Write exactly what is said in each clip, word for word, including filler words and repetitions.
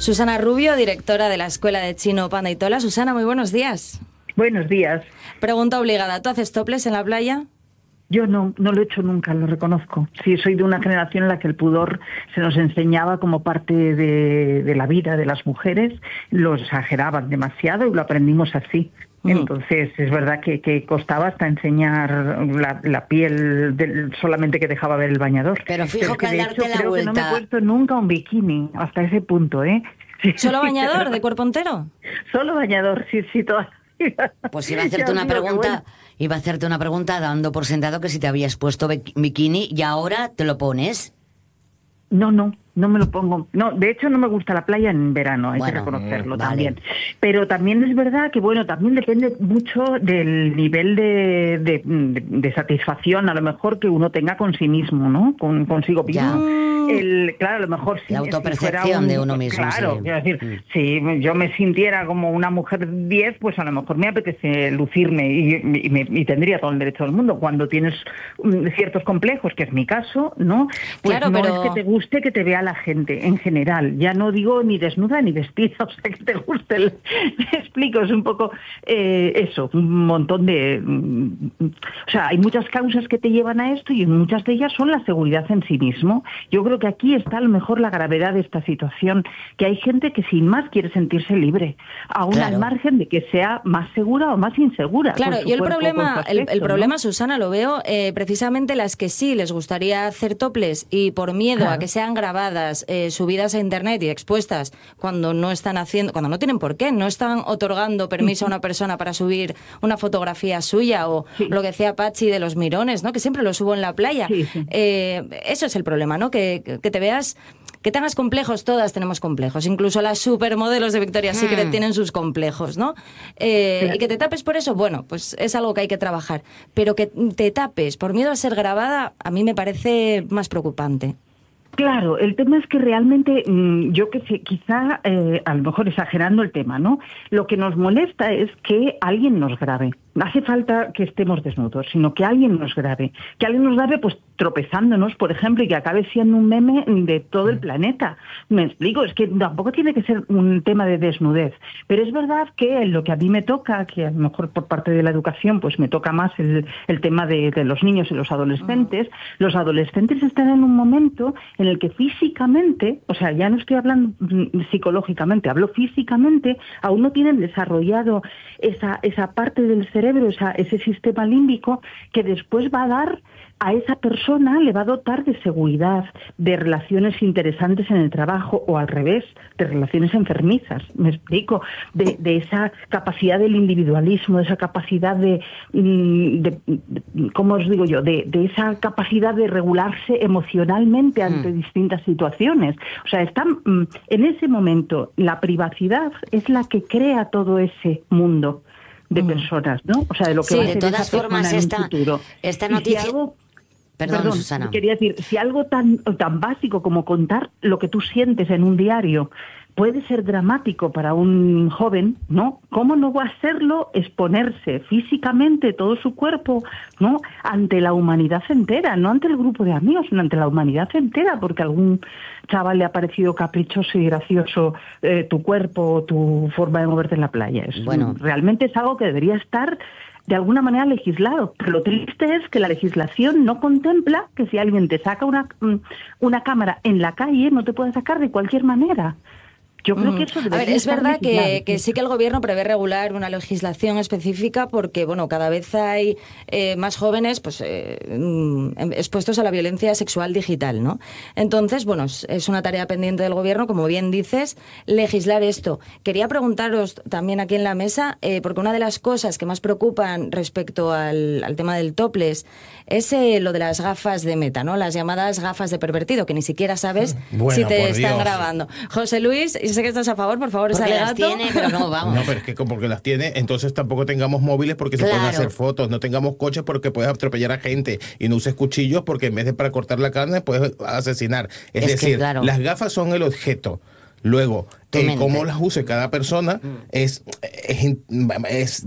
Susana Rubio, directora de la Escuela de Chino Panda y Tola. Susana, muy buenos días. Buenos días. Pregunta obligada, ¿tú haces toples en la playa? Yo no, no lo he hecho nunca, lo reconozco. Sí, soy de una generación en la que el pudor se nos enseñaba como parte de, de la vida de las mujeres, lo exageraban demasiado y lo aprendimos así. Mm. Entonces, es verdad que, que costaba hasta enseñar la, la piel del, solamente que dejaba ver el bañador. Pero fijo que, que al darte la creo vuelta... que no me he puesto nunca un bikini, hasta ese punto, ¿eh? Sí. ¿Solo bañador, de cuerpo entero? Solo bañador, sí, sí, toda. Pues iba a hacerte una pregunta, bueno. iba a hacerte una pregunta dando por sentado que si te habías puesto bikini y ahora te lo pones. No, no, no me lo pongo. No, de hecho no me gusta la playa en verano, hay bueno, que reconocerlo vale. también. Pero también es verdad que, bueno, también depende mucho del nivel de, de, de, de satisfacción, a lo mejor, que uno tenga con sí mismo, ¿no? Con consigo mismo. El, claro, a lo mejor sí. La autopercepción si un, de uno mismo. Claro, sí. quiero decir, mm. si yo me sintiera como una mujer diez, pues a lo mejor me apetece lucirme y, y, me, y tendría todo el derecho del mundo. Cuando tienes um, ciertos complejos, que es mi caso, ¿no? Pues claro, no pero... es que te guste que te vea la gente en general. Ya no digo ni desnuda ni vestida, o sea, que te guste. El... Me explico, es un poco eh, eso, un montón de... O sea, hay muchas causas que te llevan a esto y muchas de ellas son la seguridad en sí mismo. Yo creo que aquí está a lo mejor la gravedad de esta situación, que hay gente que sin más quiere sentirse libre, aún claro. al margen de que sea más segura o más insegura. Claro, y el cuerpo, problema, aspecto, el, el problema, ¿no? Susana, lo veo eh, precisamente las que sí les gustaría hacer toples y por miedo claro. a que sean grabadas, eh, subidas a internet y expuestas cuando no están haciendo, cuando no tienen por qué, no están otorgando permiso a una persona para subir una fotografía suya o sí. lo que decía Pachi de los mirones, ¿no? Que siempre lo subo en la playa. Sí, sí. Eh, eso es el problema, ¿no? Que, que te veas, que tengas complejos, todas tenemos complejos, incluso las supermodelos de Victoria's hmm. Secret tienen sus complejos, ¿no? Eh, sí. Y que te tapes por eso, bueno, pues es algo que hay que trabajar, pero que te tapes por miedo a ser grabada, a mí me parece más preocupante. Claro, el tema es que realmente, yo que sé, quizá, eh, a lo mejor exagerando el tema, ¿no? Lo que nos molesta es que alguien nos grabe. No hace falta que estemos desnudos, sino que alguien nos grabe. Que alguien nos grabe, pues, tropezándonos, por ejemplo, y que acabe siendo un meme de todo el planeta. Me explico, es que tampoco tiene que ser un tema de desnudez. Pero es verdad que en lo que a mí me toca, que a lo mejor por parte de la educación, pues me toca más el, el tema de, de los niños y los adolescentes. Uh-huh. Los adolescentes están en un momento en el que físicamente, o sea, ya no estoy hablando psicológicamente, hablo físicamente, aún no tienen desarrollado esa, esa parte del cerebro, esa, ese sistema límbico que después va a dar a esa persona, le va a dotar de seguridad, de relaciones interesantes en el trabajo o al revés, de relaciones enfermizas, me explico, de, de esa capacidad del individualismo, de esa capacidad de, de, de ¿cómo os digo yo?, de, de esa capacidad de regularse emocionalmente ante mm. distintas situaciones. O sea, están, en ese momento la privacidad es la que crea todo ese mundo de mm. personas, ¿no? O sea, de lo que sí, va a de ser todas esa formas en esta, un futuro. esta noticia... Si algo, Perdón, Perdón, Susana. Quería decir, si algo tan, tan básico como contar lo que tú sientes en un diario puede ser dramático para un joven, ¿no? ¿Cómo no va a serlo exponerse físicamente todo su cuerpo, ¿no? Ante la humanidad entera, no ante el grupo de amigos, sino ante la humanidad entera, porque a algún chaval le ha parecido caprichoso y gracioso eh, tu cuerpo o tu forma de moverte en la playa. Es, bueno. Realmente es algo que debería estar de alguna manera legislado. Pero lo triste es que la legislación no contempla que si alguien te saca una, una cámara en la calle, no te puede sacar de cualquier manera. Yo creo que eso a ver, es verdad que, que sí que el gobierno prevé regular una legislación específica porque, bueno, cada vez hay eh, más jóvenes pues eh, expuestos a la violencia sexual digital, ¿no? Entonces, bueno, es una tarea pendiente del gobierno, como bien dices, legislar esto. Quería preguntaros también aquí en la mesa, eh, porque una de las cosas que más preocupan respecto al, al tema del topless es eh, lo de las gafas de Meta, ¿no? Las llamadas gafas de pervertido, que ni siquiera sabes bueno, si te están Dios. grabando. José Luis, sé que estás a favor, por favor, ese porque alegato. las tiene, pero no, vamos. No, pero es que porque las tiene, entonces tampoco tengamos móviles porque se claro. pueden hacer fotos, no tengamos coches porque puedes atropellar a gente y no uses cuchillos porque en vez de para cortar la carne puedes asesinar. Es, es decir, que, claro. las gafas son el objeto. Luego, eh, cómo las use cada persona mm. es, es, es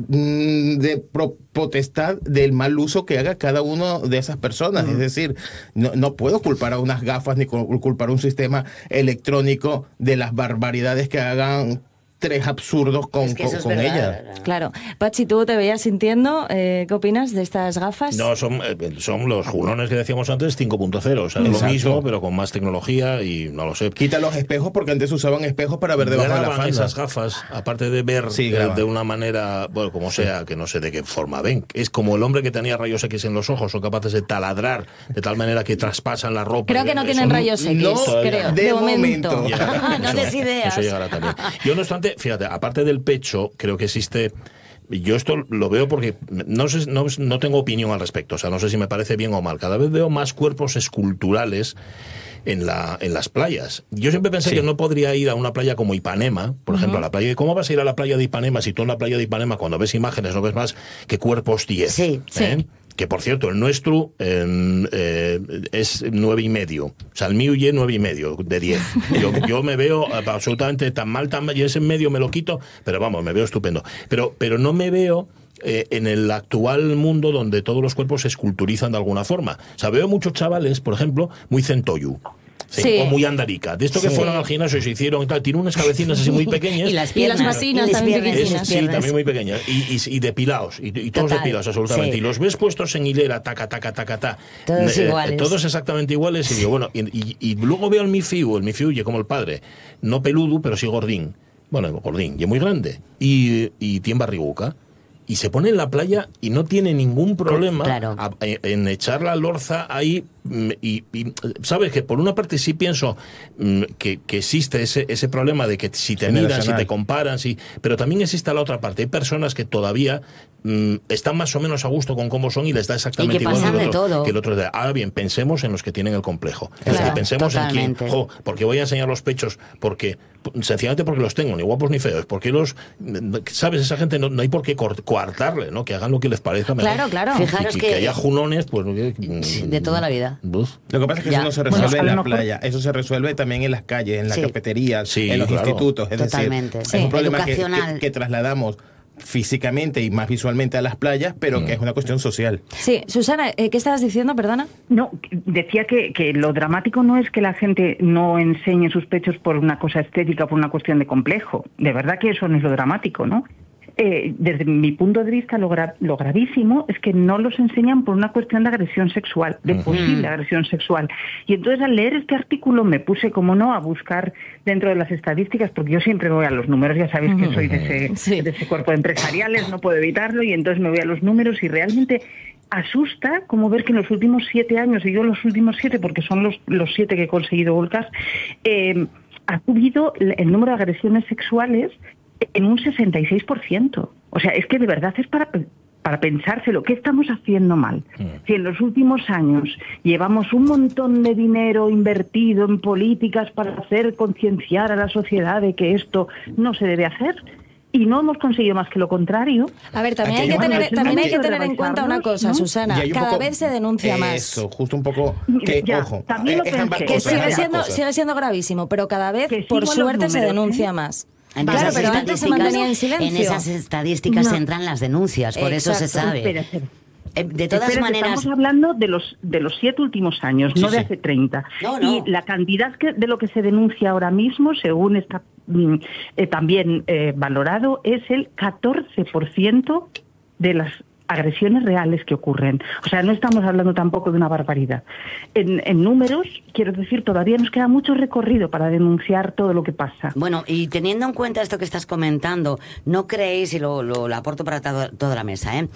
de pro, potestad del mal uso que haga cada uno de esas personas. Mm. Es decir, no, no puedo culpar a unas gafas ni culpar a un sistema electrónico de las barbaridades que hagan tres absurdos con, es que con, con ella. Claro. Pachi, ¿tú te veías sintiendo? Eh, ¿Qué opinas de estas gafas? No, son, son los julones que decíamos antes cinco punto cero. O sea, es lo mismo, pero con más tecnología y no lo sé. Quita los espejos porque antes usaban espejos para ver debajo graban de la falda. Esas gafas, aparte de ver sí, de, de una manera, bueno, como sea, sí. que no sé de qué forma ven. Es como el hombre que tenía rayos X en los ojos, son capaces de taladrar de tal manera que traspasan la ropa. Creo que no tienen rayos X, no, creo. De, de momento. momento. Ya, no des ideas. Eso llegará también. Yo, no obstante, fíjate, aparte de el pecho, creo que existe. Yo esto lo veo porque no sé, no, no tengo opinión al respecto, o sea, no sé si me parece bien o mal. Cada vez veo más cuerpos esculturales en la en las playas. Yo siempre pensé sí. que no podría ir a una playa como Ipanema, por uh-huh. ejemplo, a la playa. ¿Cómo vas a ir a la playa de Ipanema si tú en la playa de Ipanema, cuando ves imágenes, no ves más que cuerpos diez? Sí, ¿eh? sí. Que por cierto, el nuestro eh, eh, es nueve y medio. O sea, el mío y nueve y medio de diez. Yo, yo me veo absolutamente tan mal, tan mal, y ese medio me lo quito, pero vamos, me veo estupendo. Pero, pero no me veo eh, en el actual mundo donde todos los cuerpos se esculturizan de alguna forma. O sea, veo muchos chavales, por ejemplo, muy centoyu. Sí, sí. O muy andarica. De esto que sí. fueron al gimnasio y se hicieron y tal. Tiene unas cabecinas así muy pequeñas. Y las piernas. Y las patinas también pequeñas. Sí, también muy pequeñas. Y, y, y depilados. Y, y todos Total. depilados, absolutamente. Sí. Y los ves puestos en hilera, taca, taca, taca, taca. Todos eh, iguales. Todos exactamente iguales. Y digo, bueno, y, y, y luego veo el Mifiu. El Mifiu, como el padre. No peludo, pero sí gordín. Bueno, gordín. Y muy grande. Y, y tiene barriguca. Y se pone en la playa y no tiene ningún problema claro. a, a, en echar la lorza ahí. Y, y sabes que por una parte sí pienso mm, que, que existe ese, ese problema de que si te miran, si te comparan, si, pero también existe la otra parte. Hay personas que todavía mm, están más o menos a gusto con cómo son y les da exactamente igual que el, otro, que el otro. Ahora bien, pensemos en los que tienen el complejo. Claro, es que pensemos totalmente. en quién, jo, porque voy a enseñar los pechos, porque sencillamente porque los tengo, ni guapos ni feos, porque los, sabes, esa gente no, no hay por qué coartarle, ¿no? Que hagan lo que les parezca mejor. Claro, claro. Fijaros y, que, que haya junones, pues de toda la vida. Buf. Lo que pasa es que ya. eso no se resuelve bueno, en la playa, eso se resuelve también en las calles, en las sí. cafeterías, sí, en los claro. institutos. Es Totalmente. decir, sí. es un problema que, que, que trasladamos físicamente y más visualmente a las playas, pero mm. que es una cuestión social. Sí, Susana, ¿qué estabas diciendo, perdona? No, decía que, que lo dramático no es que la gente no enseñe sus pechos por una cosa estética, por una cuestión de complejo. De verdad que eso no es lo dramático, ¿no? Eh, desde mi punto de vista, lo, gra lo gravísimo es que no los enseñan por una cuestión de agresión sexual, de uh-huh. posible agresión sexual. Y entonces al leer este artículo me puse, como no, a buscar dentro de las estadísticas, porque yo siempre voy a los números, ya sabéis que soy de ese, sí. de ese cuerpo de empresariales, no puedo evitarlo, y entonces me voy a los números y realmente asusta como ver que en los últimos siete años, y yo los últimos siete porque son los, los siete que he conseguido volcar, eh, ha subido el número de agresiones sexuales en un sesenta y seis por ciento. O sea, es que de verdad es para, para pensárselo. ¿Qué estamos haciendo mal? Mm. Si en los últimos años llevamos un montón de dinero invertido en políticas para hacer concienciar a la sociedad de que esto no se debe hacer, y no hemos conseguido más que lo contrario. A ver, también hay que tener, también hay que tener en cuenta una cosa, ¿no? Susana. Cada poco, vez se denuncia más. Eso, justo un poco. Que, ya, ojo, también lo es, pensé, que sigue siendo, sigue siendo gravísimo, pero cada vez, por suerte, se denuncia ¿eh? más. En claro, pero antes se mantenía en silencio. En esas estadísticas no. entran las denuncias, por Exacto. eso se sabe. Espera, espera. De todas Espera, maneras... Estamos hablando de los de los siete últimos años, sí, no de sí. hace treinta. No, no. Y la cantidad que, de lo que se denuncia ahora mismo, según está mm, eh, también eh, valorado, es el catorce por ciento de las agresiones reales que ocurren. O sea, no estamos hablando tampoco de una barbaridad. En, en números, quiero decir, todavía nos queda mucho recorrido para denunciar todo lo que pasa. Bueno, y teniendo en cuenta esto que estás comentando, ¿no creéis, y lo, lo, lo aporto para todo, toda la mesa, ¿eh?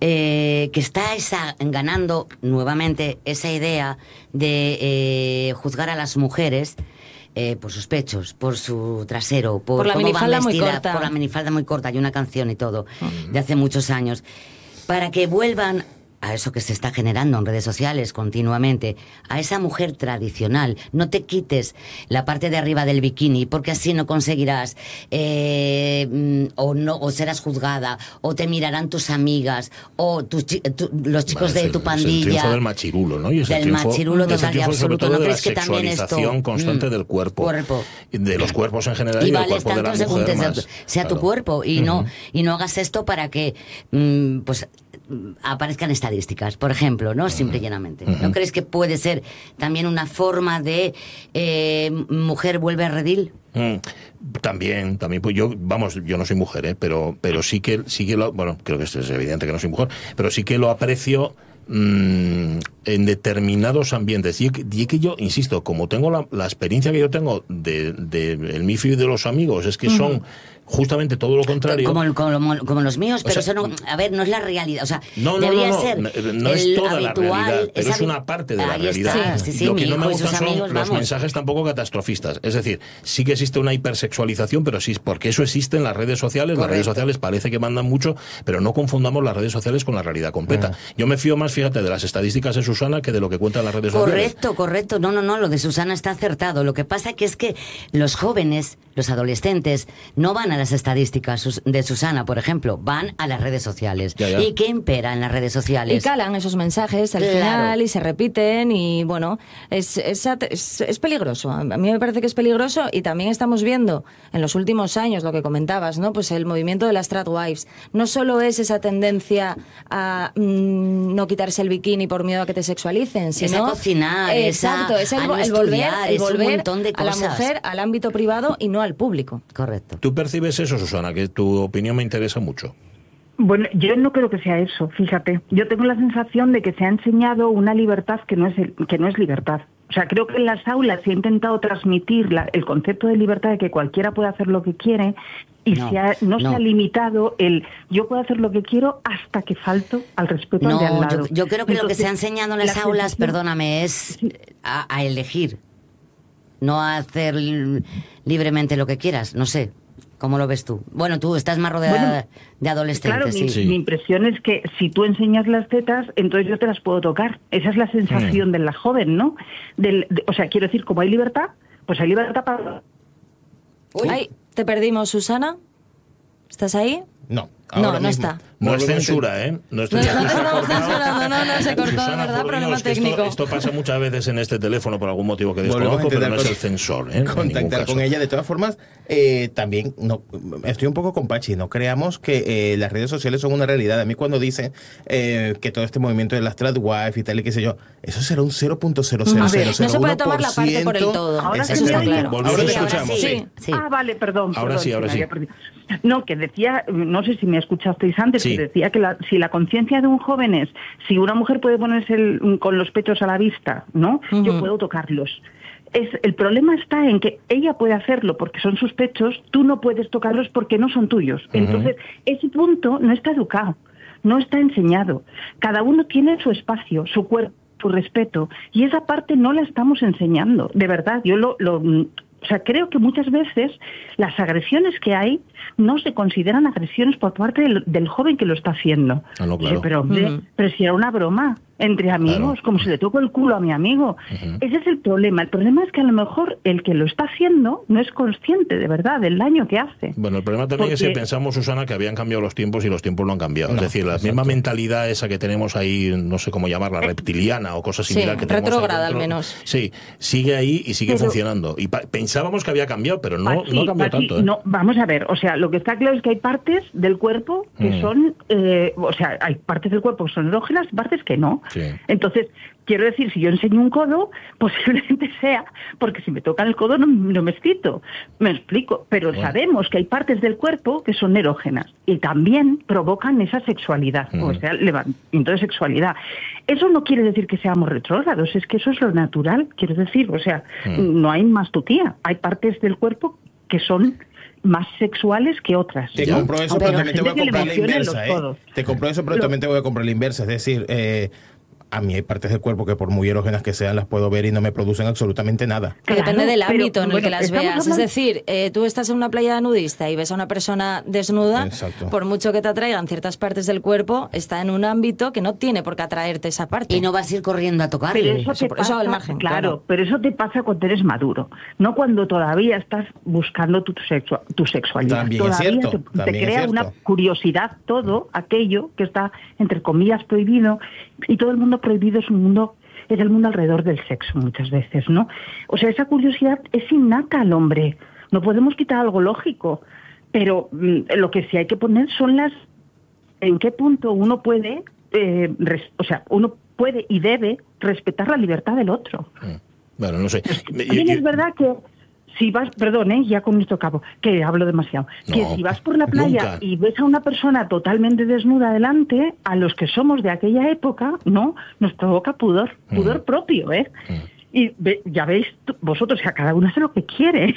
Eh, que está esa, ganando nuevamente esa idea de eh, juzgar a las mujeres Eh, por sus pechos, por su trasero, por, por la cómo minifalda van vestidas, muy corta. por la minifalda muy corta, hay una canción y todo, uh-huh. de hace muchos años, para que vuelvan a eso que se está generando en redes sociales continuamente, a esa mujer tradicional, no te quites la parte de arriba del bikini, porque así no conseguirás, eh, o no, o serás juzgada, o te mirarán tus amigas, o tus, tu, los chicos vale, de tu el, pandilla. Es el triunfo del machirulo, ¿no? Y es del el triunfo, machirulo total y absoluto. ¿No crees que también esto? La sexualización constante mm, del cuerpo, cuerpo, de los cuerpos en general y, y del cuerpo de la mujer más. Sea, sea claro. tu cuerpo y, uh-huh. no, y no hagas esto para que, mm, pues, aparezcan estadísticas, por ejemplo, ¿no? Simple y llanamente. Uh-huh. ¿No crees que puede ser también una forma de eh, mujer vuelve a redil? Mm, también, también, pues yo, vamos, yo no soy mujer, ¿eh? pero, pero sí que, sí que lo, bueno, creo que es evidente que no soy mujer, pero sí que lo aprecio mmm, en determinados ambientes. Y, y que yo, insisto, como tengo la, la experiencia que yo tengo de, de el M I F I y de los amigos, es que uh-huh. son justamente todo lo contrario. Como, como, como los míos, pero o sea, eso no, a ver, no es la realidad. O sea, no, no, debería no, no, ser no, no es toda habitual, la realidad, pero es, es una parte de la ahí realidad. Está, sí, sí, lo que no me gusta gustan son amigos, los vamos. mensajes tampoco catastrofistas. Es decir, sí que existe una hipersexualización, pero sí, porque eso existe en las redes sociales. Correcto. Las redes sociales parece que mandan mucho, pero no confundamos las redes sociales con la realidad completa. Uh-huh. Yo me fío más, fíjate, de las estadísticas de Susana que de lo que cuentan las redes correcto, sociales. Correcto, correcto. No, no, no, lo de Susana está acertado. Lo que pasa que es que los jóvenes, los adolescentes, no van a las estadísticas de Susana, por ejemplo, van a las redes sociales. Ya, ya. ¿Y qué impera en las redes sociales? Y calan esos mensajes al claro. final y se repiten y bueno, es, es, es, es peligroso. A mí me parece que es peligroso y también estamos viendo en los últimos años lo que comentabas, ¿no? Pues el movimiento de las tradwives. No solo es esa tendencia a mmm, no quitarse el bikini por miedo a que te sexualicen, sino... Es a cocinar, eh, exacto, es, a, es el, a el volver, el es volver un montón de cosas. a la mujer al ámbito privado y no al público. Correcto. ¿Tú percibes eso, Susana? Que tu opinión me interesa mucho. Bueno, yo no creo que sea eso, fíjate. Yo tengo la sensación de que se ha enseñado una libertad que no es el, que no es libertad. O sea, creo que en las aulas se ha intentado transmitir la, el concepto de libertad de que cualquiera puede hacer lo que quiere y no, se ha, no, no se ha limitado el yo puedo hacer lo que quiero hasta que falto al respeto no, al de al lado. Yo, yo creo que Entonces, lo que se ha enseñado en las aulas, perdóname, es sí. a, a elegir, no a hacer libremente lo que quieras, no sé. ¿Cómo lo ves tú? Bueno, tú estás más rodeada bueno, de adolescentes. Claro, sí. mi, sí. mi impresión es que si tú enseñas las tetas, entonces yo te las puedo tocar. Esa es la sensación mm. de la joven, ¿no? Del, de, o sea, quiero decir, como hay libertad, pues hay libertad para... Uy. Ay, te perdimos, Susana. ¿Estás ahí? No. No, no mismo. está. No es censura, ¿eh? No, no, no, no estamos censurando, no, no, se cortó, Susana, ¿verdad? Problema técnico. Esto, esto pasa muchas veces en este teléfono por algún motivo que desconozco, pero no es el censor, ¿eh? Contactar con ella. De todas formas, eh, también no, estoy un poco con Pachi. No creamos que eh, las redes sociales son una realidad. A mí cuando dicen eh, que todo este movimiento de las tradwives y tal y qué sé yo, eso será un cero punto cero cero cero No se puede tomar la parte por el todo. Ahora eso está claro. Ahora sí, escuchamos. Sí, sí. Ah, vale, perdón. Ahora perdón, sí, ahora sí. No, que decía, no sé si me escuchasteis antes, sí. que decía que la, si la conciencia de un joven es, si una mujer puede ponerse el, con los pechos a la vista, ¿no? Uh-huh. Yo puedo tocarlos. Es, el problema está en que ella puede hacerlo porque son sus pechos, tú no puedes tocarlos porque no son tuyos. Uh-huh. Entonces, ese punto no está educado, no está enseñado. Cada uno tiene su espacio, su cuerpo, su respeto, y esa parte no la estamos enseñando, de verdad. Yo lo... lo O sea, creo que muchas veces las agresiones que hay no se consideran agresiones por parte del, del joven que lo está haciendo. Ah, no, claro. Pero, hombre, uh-huh. pero si era una broma entre amigos, claro. como si le toco el culo a mi amigo. Uh-huh. Ese es el problema. El problema es que a lo mejor el que lo está haciendo no es consciente de verdad del daño que hace. Bueno, el problema también Porque... es que pensamos, Susana, que habían cambiado los tiempos y los tiempos no han cambiado. No, es decir, la exacto. misma mentalidad esa que tenemos ahí, no sé cómo llamarla, reptiliana o cosas similares. Sí, que tenemos retrógrada al menos. Sí, sigue ahí y sigue pero... funcionando. Y pa- pensábamos que había cambiado, pero no, Pachi, no cambió Pachi, tanto. ¿eh? No, vamos a ver, o sea, lo que está claro es que hay partes del cuerpo que mm. son, eh, o sea, hay partes del cuerpo que son erógenas, partes que no. Sí. Entonces, quiero decir, si yo enseño un codo, posiblemente sea porque si me tocan el codo no, no me excito. Me explico. Pero bueno. sabemos que hay partes del cuerpo que son erógenas y también provocan esa sexualidad, mm. o sea, levantamiento de sexualidad. Eso no quiere decir que seamos retrógrados, es que eso es lo natural, quiero decir. O sea, mm. no hay más tutía. Hay partes del cuerpo que son más sexuales que otras. Te ¿no? compro eso, pero, pero también te voy a comprar la inversa, ¿eh? Te compro eso, pero Lo... también te voy a comprar la inversa. Es decir, eh, a mí hay partes del cuerpo que por muy erógenas que sean las puedo ver y no me producen absolutamente nada. Que claro, depende del ámbito pero, en el bueno, que las veas. Hablando... Es decir, eh, tú estás en una playa nudista y ves a una persona desnuda, exacto, por mucho que te atraigan ciertas partes del cuerpo, está en un ámbito que no tiene por qué atraerte esa parte. Y no vas a ir corriendo a tocarle. Pero eso, eso, pasa, eso al margen. Claro, claro, pero eso te pasa cuando eres maduro, no cuando todavía estás buscando tu, sexu tu sexualidad. También todavía es cierto. te, también te crea es una curiosidad todo aquello que está, entre comillas, prohibido, y todo el mundo prohibido es un mundo, es el mundo alrededor del sexo muchas veces, ¿no? O sea, esa curiosidad es innata al hombre, no podemos quitar algo lógico, pero mm, lo que sí hay que poner son las, en qué punto uno puede, eh, res, o sea, uno puede y debe respetar la libertad del otro. Bueno, no sé. También es verdad que si vas, perdón, ¿eh? ya con esto acabo, que hablo demasiado, no, que si vas por la playa nunca. y ves a una persona totalmente desnuda delante, a los que somos de aquella época, ¿no? Nos provoca pudor, pudor mm. propio, ¿eh? Mm. Y ve, ya veis vosotros que a cada uno hace lo que quiere.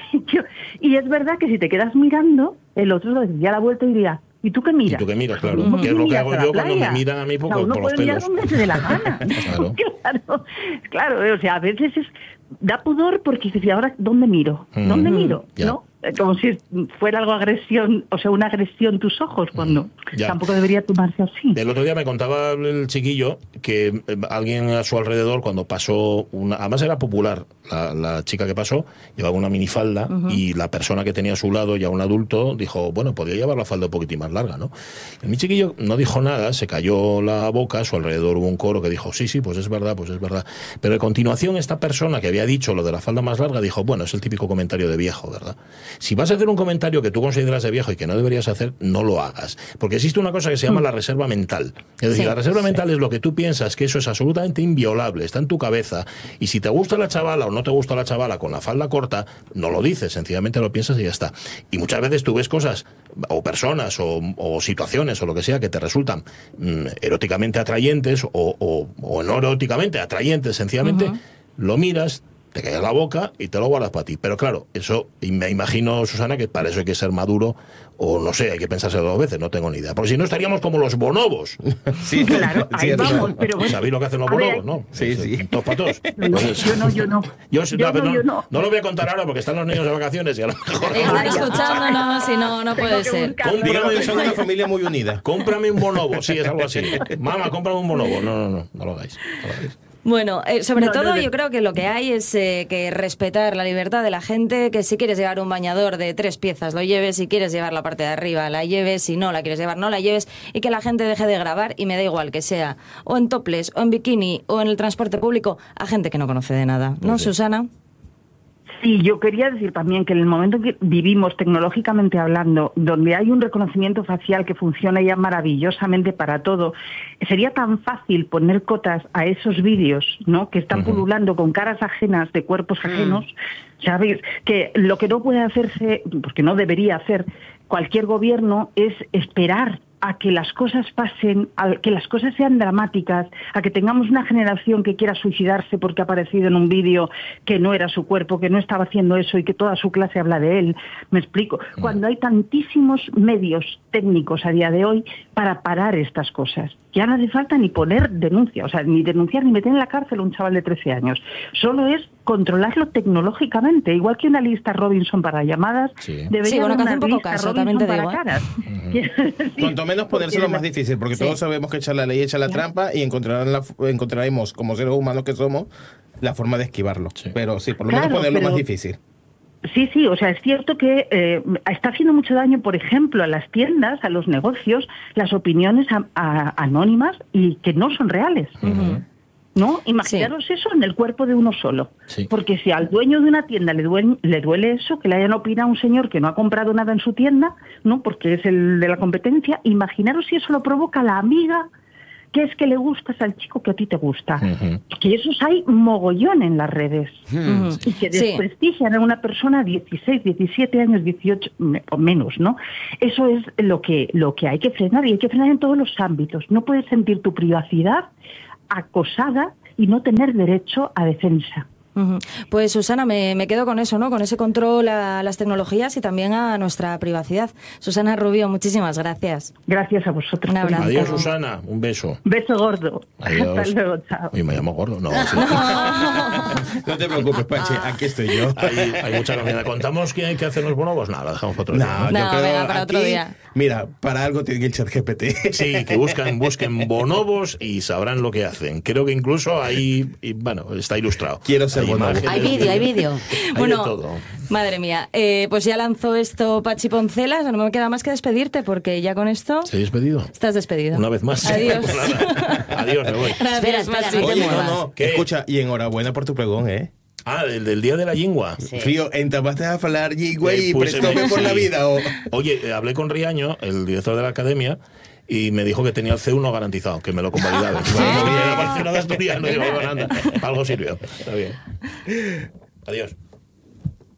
Y es verdad que si te quedas mirando, el otro lo daría la vuelta y diría, ¿y tú qué miras? ¿Y tú qué miras? Claro. Mm. ¿Qué es lo que hago yo cuando me miran a mí por, o sea, uno por los puede pelos? Mirar donde se dé la gana. claro. claro, claro, o sea, a veces es da pudor porque dices, ¿y ahora dónde miro? ¿Dónde mm. miro? Ya. ¿No? Como si fuera algo agresión, o sea, una agresión tus ojos, cuando ya. tampoco debería tomarse así. El otro día me contaba el chiquillo que alguien a su alrededor, cuando pasó, una, además era popular, la, la chica que pasó, llevaba una minifalda uh-huh. y la persona que tenía a su lado, ya un adulto, dijo, bueno, podría llevar la falda un poquitín más larga, ¿no? Y mi chiquillo no dijo nada, se cayó la boca, a su alrededor hubo un coro que dijo, sí, sí, pues es verdad, pues es verdad. Pero a continuación esta persona que había dicho lo de la falda más larga dijo, bueno, es el típico comentario de viejo, ¿verdad? Si vas a hacer un comentario que tú consideras de viejo y que no deberías hacer, no lo hagas. Porque existe una cosa que se llama la reserva mental. Es decir, sí, la reserva sí. mental es lo que tú piensas, que eso es absolutamente inviolable, está en tu cabeza. Y si te gusta la chavala o no te gusta la chavala con la falda corta, no lo dices, sencillamente lo piensas y ya está. Y muchas veces tú ves cosas, o personas, o, o situaciones, o lo que sea, que te resultan mmm, eróticamente atrayentes, o, o, o no eróticamente atrayentes, sencillamente, uh-huh. lo miras, te callas la boca y te lo guardas para ti. Pero claro, eso, y me imagino, Susana, que para eso hay que ser maduro, o no sé, hay que pensarse dos veces, no tengo ni idea. Porque si no estaríamos como los bonobos. Sí, claro, ahí sí, vamos, pero bueno. ¿Sabéis lo que hacen los bonobos, ver, no? Sí, sí. Dos patos. No, no, yo no, yo no. Yo, yo, no, no, no, yo no. No lo voy a contar ahora porque están los niños de vacaciones y a lo mejor... Están escuchándonos y no, no puede ser. Dígame, son una familia muy unida. Cómprame un bonobo, sí, es algo así. Mamá, cómprame un bonobo. No, no, no, no lo hagáis. No lo hagáis. Bueno, eh, sobre no, todo no, no. yo creo que lo que hay es eh, que respetar la libertad de la gente, que si quieres llevar un bañador de tres piezas lo lleves, si quieres llevar la parte de arriba la lleves, si no la quieres llevar no la lleves, y que la gente deje de grabar, y me da igual que sea o en topless o en bikini o en el transporte público, a gente que no conoce de nada, ¿no, sí. Susana? Sí, yo quería decir también que en el momento que vivimos tecnológicamente hablando, donde hay un reconocimiento facial que funciona ya maravillosamente para todo, sería tan fácil poner cotas a esos vídeos, ¿no? Que están uh-huh. pululando con caras ajenas de cuerpos ajenos, uh-huh. ¿sabéis? Que lo que no puede hacerse, porque no debería hacer cualquier gobierno, es esperar a que las cosas pasen, a que las cosas sean dramáticas, a que tengamos una generación que quiera suicidarse porque ha aparecido en un vídeo que no era su cuerpo, que no estaba haciendo eso y que toda su clase habla de él. Me explico. Cuando hay tantísimos medios técnicos a día de hoy para parar estas cosas. Ya no hace falta ni poner denuncia, o sea, ni denunciar ni meter en la cárcel a un chaval de trece años. Solo es controlarlo tecnológicamente, igual que una lista Robinson para llamadas, sí. debería sí, bueno, haber una un poco lista caso, Robinson te para digo, caras. Uh-huh. sí, Cuanto menos ponérselo más difícil, porque sí. todos sabemos que echar la ley echa la sí. trampa y encontrar la, encontraremos, como seres humanos que somos, la forma de esquivarlo. Sí. Pero sí, por lo claro, menos ponerlo pero... más difícil. Sí, sí, o sea, es cierto que eh, está haciendo mucho daño, por ejemplo, a las tiendas, a los negocios, las opiniones a, a, anónimas y que no son reales. Uh-huh. ¿No? Imaginaros sí. eso en el cuerpo de uno solo. Sí. Porque si al dueño de una tienda le duele, le duele eso, que le hayan opinado a un señor que no ha comprado nada en su tienda, ¿no? Porque es el de la competencia, imaginaros si eso lo provoca la amiga, que es que le gustas al chico que a ti te gusta. Uh-huh. Que esos hay mogollón en las redes. Uh-huh. Y que desprestigian sí. a una persona dieciséis, diecisiete años, dieciocho o menos, ¿no? Eso es lo que, lo que hay que frenar, y hay que frenar en todos los ámbitos. No puedes sentir tu privacidad acosada y no tener derecho a defensa. Uh-huh. Pues Susana, me, me quedo con eso, ¿no? Con ese control a las tecnologías y también a nuestra privacidad. Susana Rubio, muchísimas gracias. Gracias a vosotros. Un abrazo. Adiós, Susana. Un beso. Beso gordo. Adiós. Hasta luego, chao. Uy, me llamo gordo. No, sí. No te preocupes, Pache, aquí estoy yo. Hay, hay mucha confianza. ¿Contamos qué hay que hacer los bonobos? Nada, dejamos para otro día. No, ¿no? yo No, creo venga, para aquí, otro día. Mira, para algo tiene que el chat G P T. Sí, que buscan, busquen bonobos y sabrán lo que hacen. Creo que incluso ahí, y, bueno, está ilustrado. Quiero ser Hay bonobo. imágenes, Hay vídeo, hay vídeo. Hay Bueno, de todo. madre mía, eh, pues ya lanzó esto Pachi Poncelas, no me queda más que despedirte porque ya con esto ¿Se ha despedido? estás despedido. Una vez más. Adiós. Pues nada. Adiós, me voy. Gracias, Espera, espera, Pachi. no te Oye, no, muevas. no, ¿Qué? escucha, y enhorabuena por tu pregón, ¿eh? Ah, del, del día de la lingua. Sí. Fío, ¿entabaste a hablar y güey, Eh, pues, prestóme eh, por la sí. vida? O... Oye, eh, hablé con Riaño, el director de la academia, y me dijo que tenía el C uno garantizado, que me lo convalidaba. Bueno, no, era para una de asturiano, digo, bueno, anda, algo sirvió. Está bien. Adiós.